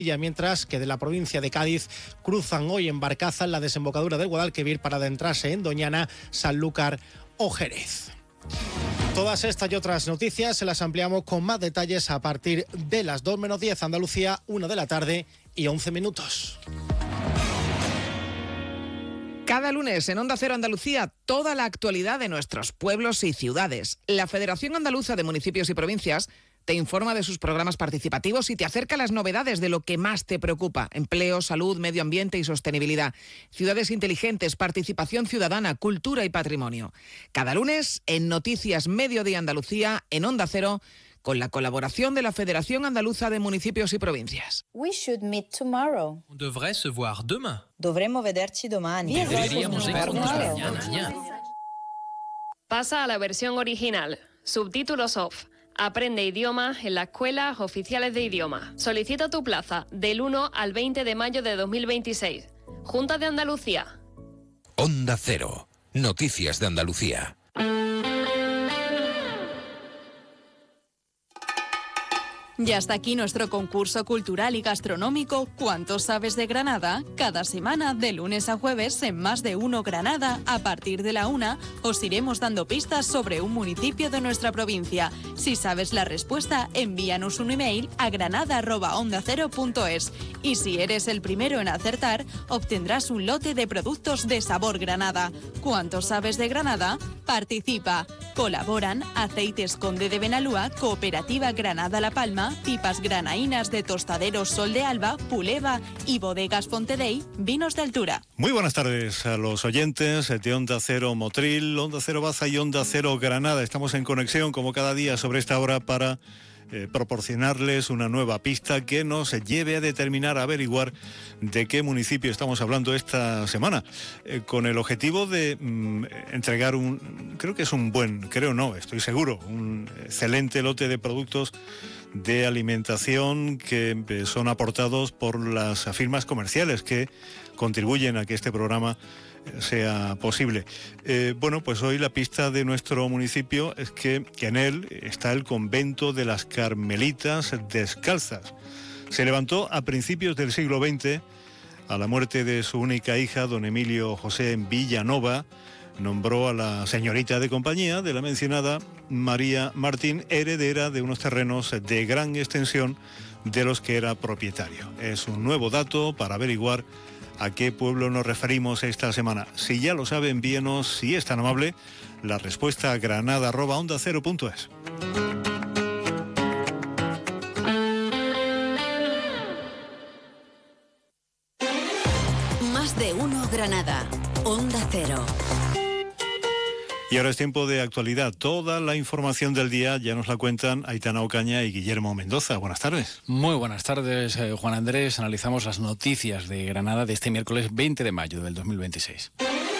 mientras que de la provincia de Cádiz cruzan hoy en barcaza en la desembocadura del Guadalquivir para adentrarse en Doñana, Sanlúcar o Jerez. Todas estas y otras noticias se las ampliamos con más detalles a partir de las 2 menos 10 Andalucía, 1 de la tarde y 11 minutos. Cada lunes en Onda Cero Andalucía, toda la actualidad de nuestros pueblos y ciudades. La Federación Andaluza de Municipios y Provincias te informa de sus programas participativos y te acerca las novedades de lo que más te preocupa: empleo, salud, medio ambiente y sostenibilidad, ciudades inteligentes, participación ciudadana, cultura y patrimonio. Cada lunes en Noticias Mediodía Andalucía, en Onda Cero, con la colaboración de la Federación Andaluza de Municipios y Provincias. We should meet tomorrow. On devrait se voir demain. Dovremmo vederci domani. Deberíamos vernos mañana. Pasa a la versión original. Subtítulos off. Aprende idiomas en las escuelas oficiales de idioma. Solicita tu plaza del 1 al 20 de mayo de 2026. Junta de Andalucía. Onda Cero. Noticias de Andalucía. Ya está aquí nuestro concurso cultural y gastronómico ¿Cuánto sabes de Granada? Cada semana, de lunes a jueves, en Más de Uno Granada, a partir de la 1, os iremos dando pistas sobre un municipio de nuestra provincia. Si sabes la respuesta, envíanos un email a granada@ondacero.es. Y si eres el primero en acertar, obtendrás un lote de productos de sabor Granada. ¿Cuánto sabes de Granada? Participa. Colaboran Aceites Conde de Benalúa, Cooperativa Granada La Palma, Pipas Granaínas de Tostaderos Sol de Alba, Puleva y Bodegas Fontedey, vinos de altura. Muy buenas tardes a los oyentes de Onda Cero Motril, Onda Cero Baza y Onda Cero Granada. Estamos en conexión como cada día sobre esta hora para proporcionarles una nueva pista que nos lleve a determinar, a averiguar de qué municipio estamos hablando esta semana, con el objetivo de entregar estoy seguro, un excelente lote de productos de alimentación que son aportados por las firmas comerciales que contribuyen a que este programa sea posible. Pues hoy la pista de nuestro municipio es que en él está el convento de las Carmelitas Descalzas. Se levantó a principios del siglo XX, a la muerte de su única hija, don Emilio José Villanova. Nombró a la señorita de compañía de la mencionada María Martín heredera de unos terrenos de gran extensión de los que era propietario. Es un nuevo dato para averiguar a qué pueblo nos referimos esta semana. Si ya lo sabe, envíenos, si es tan amable, la respuesta a granada@ondacero.es. Más de Uno Granada, Onda Cero. Y ahora es tiempo de actualidad. Toda la información del día ya nos la cuentan Aitana Ocaña y Guillermo Mendoza. Buenas tardes. Muy buenas tardes, Juan Andrés. Analizamos las noticias de Granada de este miércoles 20 de mayo del 2026.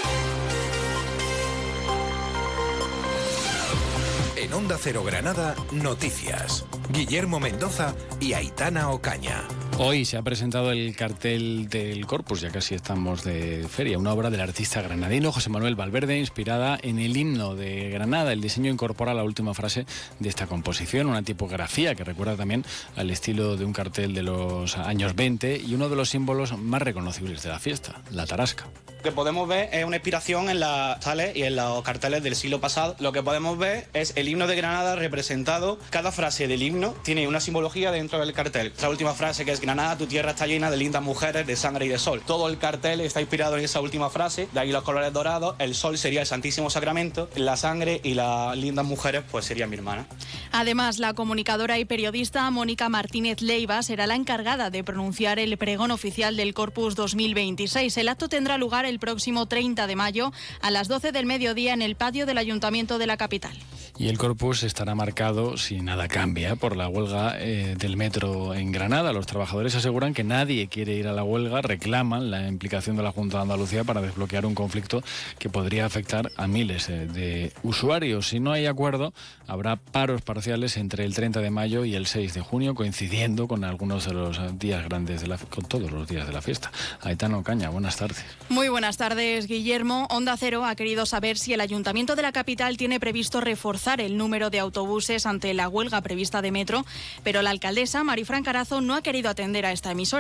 En Onda Cero Granada, noticias. Guillermo Mendoza y Aitana Ocaña. Hoy se ha presentado el cartel del Corpus, ya casi estamos de feria, una obra del artista granadino José Manuel Valverde, inspirada en el himno de Granada. El diseño incorpora la última frase de esta composición, una tipografía que recuerda también al estilo de un cartel de los años 20 y uno de los símbolos más reconocibles de la fiesta, la tarasca. Lo que podemos ver es una inspiración en las tales y en los carteles del siglo pasado. Lo que podemos ver es el himno de Granada representado. Cada frase del himno tiene una simbología dentro del cartel. La última frase, que es Granada, tu tierra está llena de lindas mujeres, de sangre y de sol. Todo el cartel está inspirado en esa última frase, de ahí los colores dorados. El sol sería el Santísimo Sacramento, la sangre y las lindas mujeres pues sería mi hermana. Además, la comunicadora y periodista Mónica Martínez Leiva será la encargada de pronunciar el pregón oficial del Corpus 2026. El acto tendrá lugar el próximo 30 de mayo a las 12 del mediodía en el patio del Ayuntamiento de la capital. Y el Corpus estará marcado, si nada cambia, por la huelga del metro en Granada. Los trabajadores aseguran que nadie quiere ir a la huelga, reclaman la implicación de la Junta de Andalucía para desbloquear un conflicto que podría afectar a miles de usuarios. Si no hay acuerdo, habrá paros parciales entre el 30 de mayo y el 6 de junio, coincidiendo con algunos de los días grandes, con todos los días de la fiesta. Aitana Ocaña, buenas tardes. Muy buenas tardes, Guillermo. Onda Cero ha querido saber si el Ayuntamiento de la capital tiene previsto reforzar el número de autobuses ante la huelga prevista de de metro, pero la alcaldesa, Marifran Carazo, no ha querido atender a esta emisora.